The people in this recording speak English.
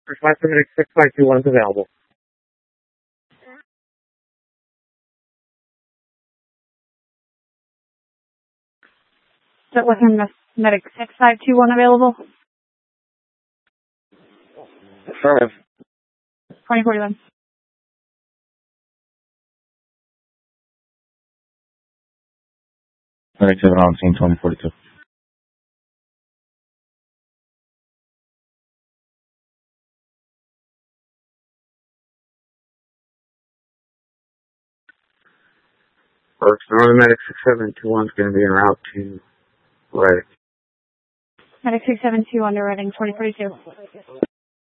First class for medic 6521 is available. Is that Western Medic 6521 available? Affirmative. 2041. Medic 7 on scene 2042. First, Northern Medic 6721 is going to be en route to Redding. Medic 6721 to Reading 2042.